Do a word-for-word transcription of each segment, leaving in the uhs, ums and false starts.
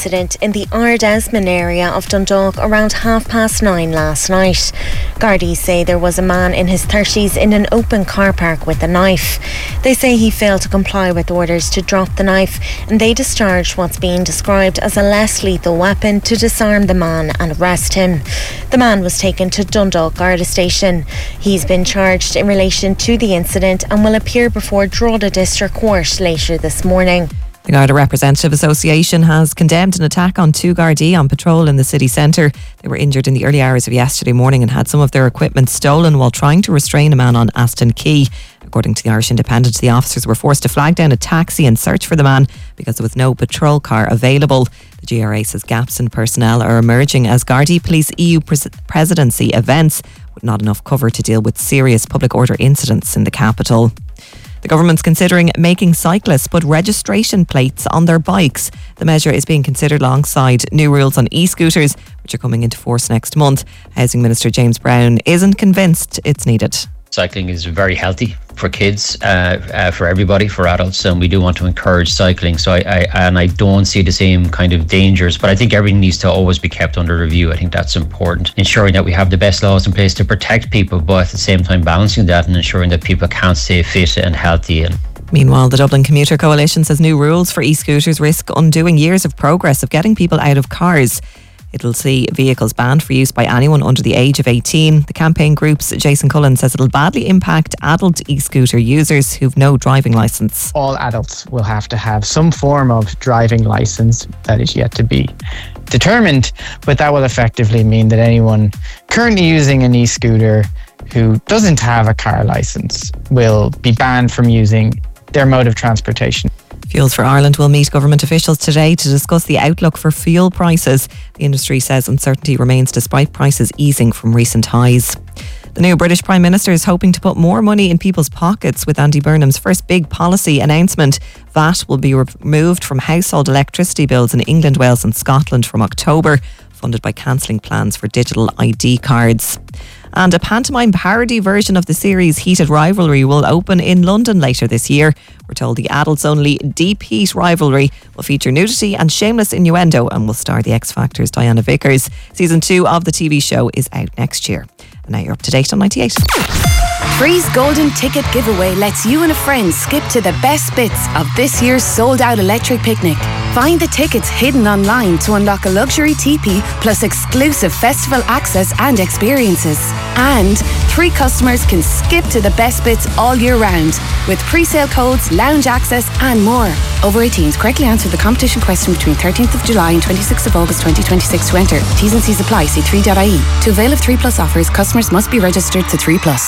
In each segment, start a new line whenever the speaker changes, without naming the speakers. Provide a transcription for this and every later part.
incident in the Ardesmond area of Dundalk around half past nine last night. Gardaí say there was a man in his thirties in an open car park with a knife. They say he failed to comply with orders to drop the knife, and they discharged what's being described as a less lethal weapon to disarm the man and arrest him. The man was taken to Dundalk Garda Station. He's been charged in relation to the incident and will appear before Drogheda District Court later this morning.
The Garda Representative Association has condemned an attack on two Gardaí on patrol in the city centre. They were injured in the early hours of yesterday morning and had some of their equipment stolen while trying to restrain a man on Aston Quay. According to the Irish Independent, the officers were forced to flag down a taxi and search for the man because there was no patrol car available. The G R A says gaps in personnel are emerging as Gardaí police E U pres- presidency events with not enough cover to deal with serious public order incidents in the capital. The government's considering making cyclists put registration plates on their bikes. The measure is being considered alongside new rules on e-scooters, which are coming into force next month. Housing Minister James Brown isn't convinced it's needed.
Cycling is very healthy for kids, uh, uh, for everybody, for adults, and we do want to encourage cycling. So I, I and I don't see the same kind of dangers, but I think everything needs to always be kept under review. I think that's important, ensuring that we have the best laws in place to protect people, but at the same time balancing that and ensuring that people can stay fit and healthy. And
Meanwhile, the Dublin Commuter Coalition says new rules for e-scooters risk undoing years of progress of getting people out of cars. It'll see vehicles banned for use by anyone under the age of eighteen. The campaign group's Jason Cullen says it'll badly impact adult e-scooter users who've no driving licence.
All adults will have to have some form of driving licence that is yet to be determined, but that will effectively mean that anyone currently using an e-scooter who doesn't have a car licence will be banned from using their mode of transportation.
Fuels for Ireland will meet government officials today to discuss the outlook for fuel prices. The industry says uncertainty remains despite prices easing from recent highs. The new British Prime Minister is hoping to put more money in people's pockets with Andy Burnham's first big policy announcement. V A T will be removed from household electricity bills in England, Wales and Scotland from October, funded by cancelling plans for digital I D cards. And a pantomime parody version of the series Heated Rivalry will open in London later this year. We're told the adults-only Deep Heat Rivalry will feature nudity and shameless innuendo and will star the X Factor's Diana Vickers. Season two of the T V show is out next year. And now you're up to date on ninety-eight.
Three's Golden Ticket Giveaway lets you and a friend skip to the best bits of this year's sold-out electric picnic. Find the tickets hidden online to unlock a luxury teepee plus exclusive festival access and experiences. And three customers can skip to the best bits all year round with pre-sale codes, lounge access and more. Over eighteens, correctly answer the competition question between thirteenth of July and twenty-sixth of August twenty twenty-six to enter. T's and C's apply. See three dot I E. To avail of three plus offers, customers must be registered to three plus.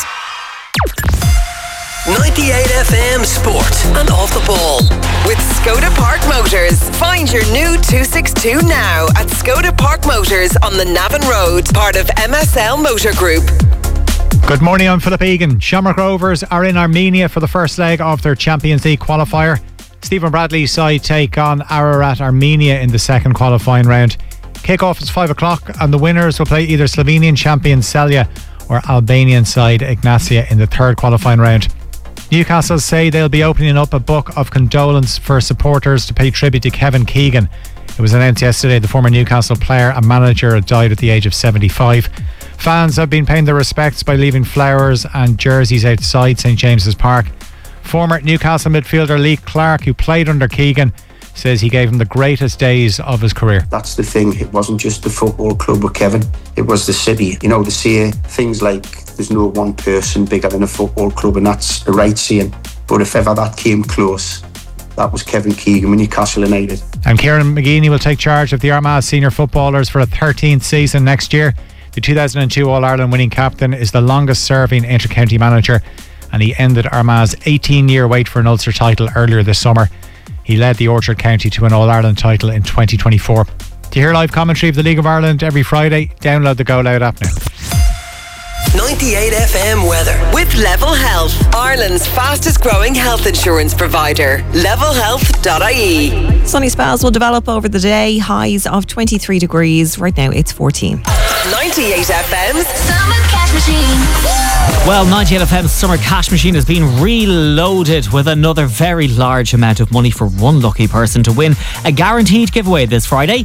ninety-eight F M Sport and Off the Ball with Skoda Park Motors. Find your new two sixty-two now at Skoda Park Motors on the Navan Road, part of M S L Motor Group.
Good morning, I'm Philip Egan. Shamrock Rovers are in Armenia for the first leg of their Champions League qualifier. Stephen Bradley's side take on Ararat Armenia in the second qualifying round. Kick-off is five o'clock and the winners will play either Slovenian champion Celje or Albanian side Ignacia in the third qualifying round. Newcastle say they'll be opening up a book of condolence for supporters to pay tribute to Kevin Keegan. It was announced yesterday the former Newcastle player and manager died at the age of seventy-five. Fans have been paying their respects by leaving flowers and jerseys outside St James's Park. Former Newcastle midfielder Lee Clark, who played under Keegan, says he gave him the greatest days of his career.
That's the thing, it wasn't just the football club with Kevin, it was the city. You know, to see things like there's no one person bigger than a football club, and that's a right saying. But if ever that came close, that was Kevin Keegan with Newcastle United.
And Kieran McGeeney will take charge of the Armagh senior footballers for a thirteenth season next year. The two thousand two All-Ireland winning captain is the longest serving inter-county manager, and he ended Armagh's eighteen year wait for an Ulster title earlier this summer. He led the Orchard County to an All-Ireland title in twenty twenty-four. To hear live commentary of the League of Ireland every Friday, download the Go Loud app now.
ninety-eight F M weather with Level Health, Ireland's fastest growing health insurance provider. level health dot I E.
Sunny spells will develop over the day, highs of twenty-three degrees. Right now it's fourteen.
ninety-eight F M's
Summer Cash Machine.
Well, ninety-eight F M's Summer Cash Machine has been reloaded with another very large amount of money for one lucky person to win a guaranteed giveaway this Friday.